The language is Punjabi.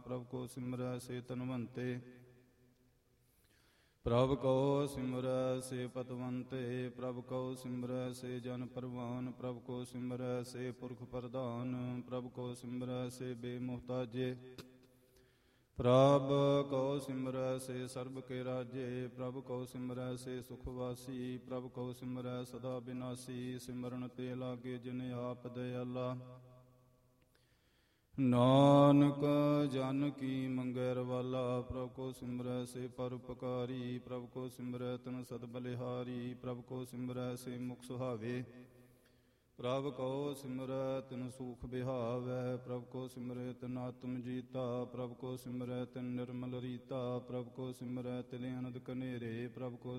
ਪ੍ਰਭ ਕੋ ਸਿਮਰੈ ਸੇ ਧਨਵੰਤੇ। ਪ੍ਰਭ ਕਉ ਸਿਮਰੈ ਸੇ ਪਤਵੰਤੇ। ਪ੍ਰਭ ਕਉ ਸਿਮਰੈ ਸੇ ਜਨ ਪਰਵਾਨ। ਪ੍ਰਭ ਕੋ ਸਿਮਰੈ ਸੇ ਪੁਰਖ ਪ੍ਰਧਾਨ। ਪ੍ਰਭ ਕੋ ਸਿਮਰੈ ਸੇ ਬੇਮੁਹਤਾਜੇ। ਪ੍ਰਭ ਕਉ ਸਿਮਰੈ ਸੇ ਸਰਬ ਕੇ ਰਾਜੇ। ਪ੍ਰਭ ਕਉ ਸਿਮਰੈ ਸੇ ਸੁਖ ਵਾਸੀ। ਪ੍ਰਭ ਕਉ ਸਿਮਰੈ ਸਦਾ ਬਿਨਾਸੀ। ਸਿਮਰਨ ਤੇ ਲਾਗੇ ਜਿਨ ਆਪ ਦਇਆਲਾ। ਨਾਨਕ ਜਨ ਕੀ ਮੰਗੈ ਰਵਾਲਾ। ਪ੍ਰਭ ਕੋ ਸਿਮਰੈ ਸੇ ਪਰਉਪਕਾਰੀ। ਪ੍ਰਭ ਕੋ ਸਿਮਰੈ ਤਨ ਸਦ ਬਲਿਹਾਰੀ। ਪ੍ਰਭ ਕੋ ਸਿਮਰੈ ਸੇ ਮੁਖ ਸੁਹਾਵੇ। ਪ੍ਰਭ ਕਉ ਸਿਮਰੈ ਤਿਨ ਸੂਖ ਬਿਹਾਵੈ। ਪ੍ਰਭ ਕੋ ਸਿਮਰੈ ਤਿਨ ਆਤਮ ਜੀਤਾ। ਪ੍ਰਭ ਕੋ ਸਿਮਰੈ ਤਿਨ ਨਿਰਮਲ ਰੀਤਾ। ਪ੍ਰਭ ਕੋ ਸਿਮਰੈ ਤਿਨ ਅਨੰਦ ਕਨੇਰੇ। ਪ੍ਰਭ ਕੋ